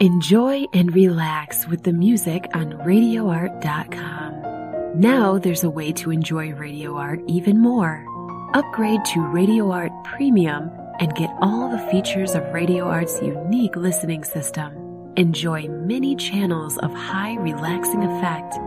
Enjoy and relax with the music on RadioArt.com. Now there's a way to enjoy Radio Art even more. Upgrade to Radio Art Premium and get all the features of Radio Art's unique listening system. Enjoy many channels of high relaxing effect